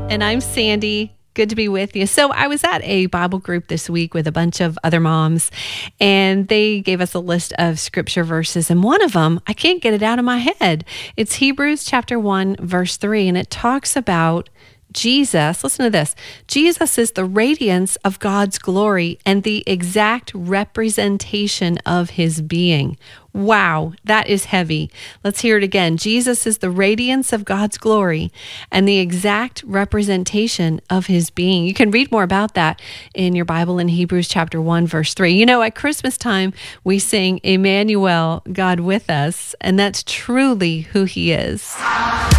And I'm Sandy. Good to be with you. So I was at a Bible group this week with a bunch of other moms, and they gave us a list of scripture verses. And one of them, I can't get it out of my head. It's Hebrews chapter 1, verse 3, and it talks about Jesus. Listen to this. Jesus is the radiance of God's glory and the exact representation of his being. Wow, that is heavy. Let's hear it again. Jesus is the radiance of God's glory and the exact representation of his being. You can read more about that in your Bible in Hebrews chapter 1, verse 3. You know, at Christmas time, we sing Emmanuel, God with us, and that's truly who he is.